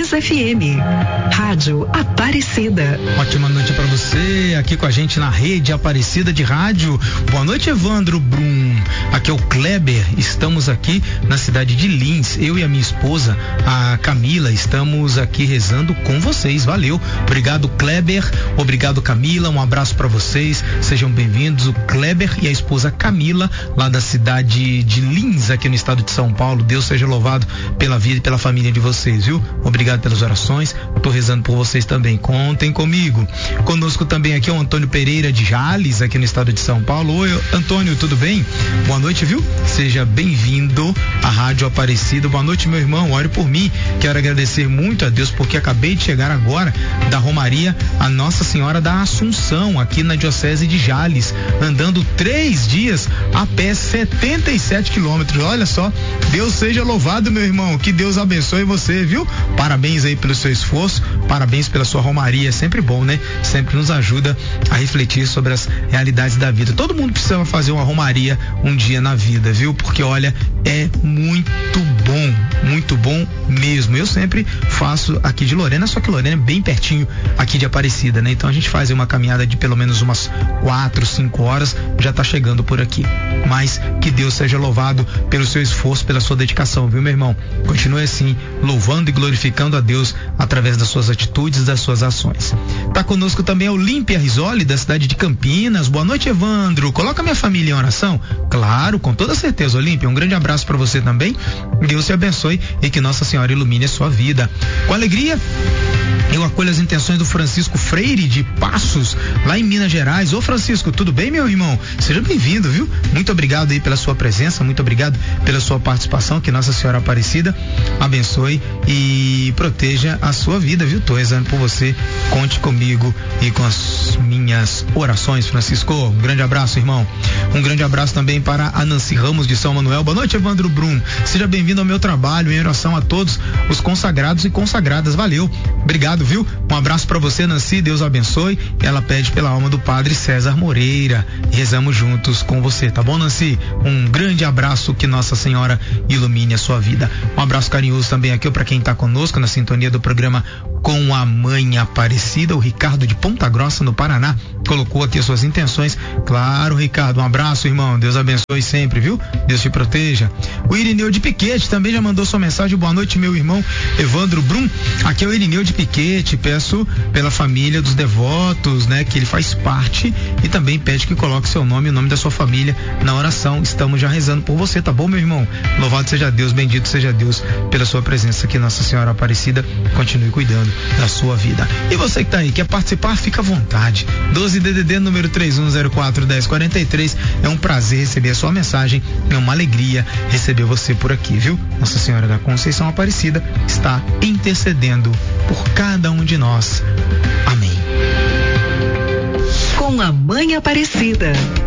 Lins FM. Rádio Aparecida. Ótima noite para você, aqui com a gente na rede Aparecida de rádio. Boa noite, Evandro Brum. Aqui é o Kleber. Estamos aqui na cidade de Lins. Eu e a minha esposa, a Camila, estamos aqui rezando com vocês. Valeu. Obrigado, Kleber. Obrigado, Camila. Um abraço para vocês. Sejam bem-vindos. O Kleber e a esposa Camila, lá da cidade de Lins, aqui no estado de São Paulo. Deus seja louvado pela vida e pela família de vocês, viu? Obrigado pelas orações. Tô rezando por vocês também. Contem comigo. Conosco também aqui é o Antônio Pereira de Jales, aqui no estado de São Paulo. Oi, Antônio, tudo bem? Boa noite, viu? Seja bem-vindo à Rádio Aparecida. Boa noite, meu irmão. Ore por mim. Quero agradecer muito a Deus porque acabei de chegar agora da Romaria a Nossa Senhora da Assunção, aqui na Diocese de Jales, andando 3 dias a pé, 77 quilômetros. Olha só, Deus seja louvado, meu irmão. Que Deus abençoe você, viu? Parabéns aí pelo seu esforço, parabéns pela sua Romaria. É sempre bom, né? Sempre nos ajuda a refletir sobre as realidades da vida. Todo mundo precisa fazer uma Romaria um dia na vida, viu? Porque olha, é muito bom mesmo. Eu sempre faço aqui de Lorena, só que Lorena é bem pertinho aqui de Aparecida, né? Então a gente faz uma caminhada de pelo menos umas 4, 5 horas, já tá chegando por aqui. Mas que Deus seja louvado pelo seu esforço, pela sua dedicação, viu, meu irmão? Continue assim, louvando e glorificando a Deus através das suas atitudes, das suas ações. Tá conosco também a Olímpia Risoli, da cidade de Campinas. Boa noite, Evandro. Coloca minha família em oração? Claro, com toda certeza, Olímpia. Um grande abraço para você também. Deus te abençoe e que Nossa Senhora ilumine a sua vida. Com alegria, eu acolho as intenções do Francisco Freire de Passos, lá em Minas Gerais. Ô, Francisco, tudo bem, meu irmão? Seja bem-vindo, viu? Muito obrigado aí pela sua presença, muito obrigado pela sua participação. Que Nossa Senhora Aparecida abençoe e proteja a sua vida, viu? Tô rezando por você. Conte comigo e com as minhas orações, Francisco. Um grande abraço, irmão. Um grande abraço também para a Nancy Ramos de São Manuel. Boa noite, Evandro Brum. Seja bem-vindo ao meu trabalho, em oração a todos os consagrados e consagradas. Valeu. Obrigado, viu? Um abraço para você, Nancy. Deus abençoe. Ela pede pela alma do Padre César Moreira. Rezamos juntos com você, tá bom, Nancy? Um grande abraço, que Nossa Senhora ilumine a sua vida. Um abraço carinhoso também aqui para quem tá conosco na sintonia do programa Com a Mãe Aparecida, o Ricardo de Ponta Grossa, no Paraná, colocou aqui as suas intenções. Claro, Ricardo, um abraço, irmão. Deus abençoe sempre, viu? Deus te proteja. O Irineu de Piquete também já mandou sua mensagem. Boa noite, meu irmão Evandro Brum. Aqui é o Irineu de Piquete. Peço pela família dos devotos, né, que ele faz parte, e também pede que coloque seu nome e o nome da sua família na oração. Estamos já rezando por você, tá bom, meu irmão? Louvado seja Deus, bendito seja Deus pela sua presença, que Nossa Senhora Aparecida continue cuidando da sua vida. E você que tá aí, quer participar, fica à vontade. 12 DDD número 31041043. É um prazer receber a sua mensagem, é uma alegria receber você por aqui, viu? Nossa Senhora da Conceição Aparecida está intercedendo por cada um de nós. Amém. Com a Mãe Aparecida.